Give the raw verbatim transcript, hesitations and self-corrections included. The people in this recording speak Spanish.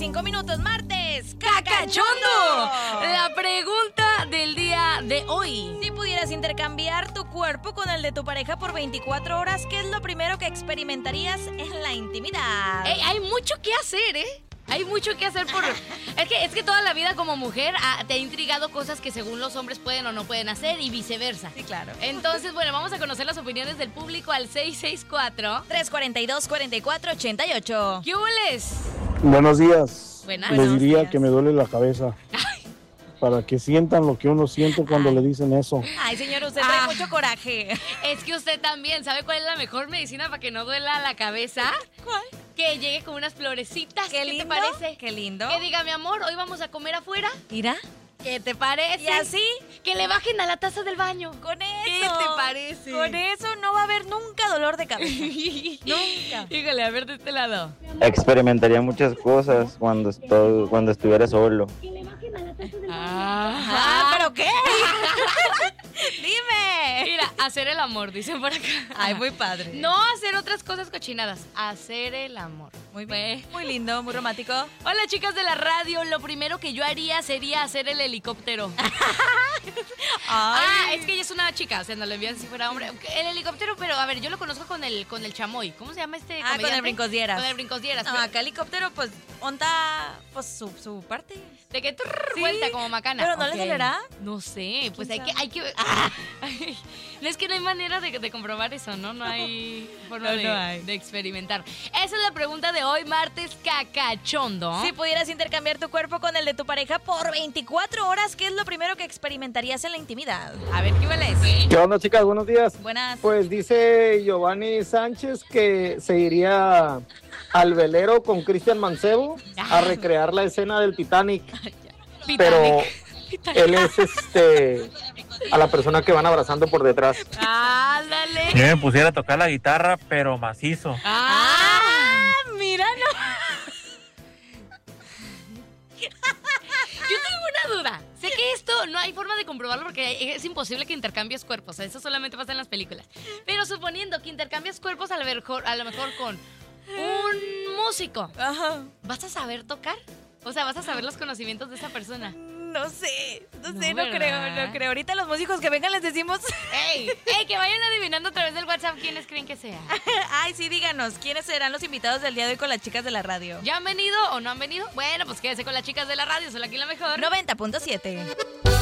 cinco minutos, martes, ¡cacachondo! La pregunta del día de hoy. Si pudieras intercambiar tu cuerpo con el de tu pareja por veinticuatro horas, ¿qué es lo primero que experimentarías en la intimidad? Ey, hay mucho que hacer, ¿eh? Hay mucho que hacer por... Es que, es que toda la vida como mujer ah, te ha intrigado cosas que según los hombres pueden o no pueden hacer y viceversa. Sí, claro. Entonces, bueno, vamos a conocer las opiniones del público al seis seis cuatro, tres cuatro dos, cuatro cuatro ocho ocho. ¿qué hules? Buenos días. Buenas. Les Buenos diría días. que me duele la cabeza. Para que sientan lo que uno siente cuando Ay. le dicen eso. Ay, señor, usted trae Ah. mucho coraje. Es que usted también, ¿sabe cuál es la mejor medicina para que no duela la cabeza? ¿Cuál? Que llegue con unas florecitas. Qué ¿Qué lindo. te parece? Qué lindo. Que diga, mi amor, hoy vamos a comer afuera. Mira. ¿Qué te parece? Y así, Que le bajen a la taza del baño. con eso. ¿Qué te parece? Con eso no va a haber nunca dolor de cabeza. Nunca. Híjole, a ver de este lado. Experimentaría muchas cosas cuando estoy, cuando estuviera solo. Ah, ¿pero qué? Dime. Mira, hacer el amor, dicen por acá. Ay, muy padre. No hacer otras cosas cochinadas, hacer el amor. Muy bien. Fue. Muy lindo, muy romántico. Hola, chicas de la radio. Lo primero que yo haría sería hacer el helicóptero. Ah, es que ella es una chica, o sea, no le envían si fuera hombre. El helicóptero, pero a ver, yo lo conozco con el con el chamoy. ¿Cómo se llama este Ah, con comediante? el brincosdieras. Con el brincosdieras. No, pero- acá helicóptero, pues, onta, pues, su, su parte. De que trrr, Sí, vuelta como macana. pero ¿no le Ok. saleerá? No sé, pues hay sabe? que, hay que... Ay, no, es que no hay manera de, de comprobar eso, ¿no? No hay forma No, de, no hay. de experimentar. Esa es la pregunta de hoy, martes cacachondo. Si pudieras intercambiar tu cuerpo con el de tu pareja por veinticuatro horas, ¿qué es lo primero que experimentarías en la intimidad? A ver, ¿qué hueles? ¿Qué onda, chicas? Buenos días. Buenas. Pues dice Giovanni Sánchez que se iría al velero con Cristian Mancebo a recrear la escena del Titanic. Pero él es este a la persona que van abrazando por detrás. Ándale. Yo me pusiera a tocar la guitarra, pero macizo. Ah, mira, no. Yo tengo una duda. Sé que esto no hay forma de comprobarlo porque es imposible que intercambies cuerpos. Eso solamente pasa en las películas. Pero suponiendo que intercambias cuerpos a lo mejor, a lo mejor con un músico, Ajá. ¿vas a saber tocar? O sea, ¿vas a saber los conocimientos de esa persona? No sé, no No, sé, no, ¿verdad? creo, no creo. Ahorita los músicos que vengan les decimos... ¡Ey! ¡Ey! Que vayan adivinando a través del WhatsApp quiénes creen que sea. Ay, sí, díganos, ¿quiénes serán los invitados del día de hoy con las chicas de la radio? ¿Ya han venido o no han venido? Bueno, pues quédese con las chicas de la radio, son aquí la mejor. noventa punto siete.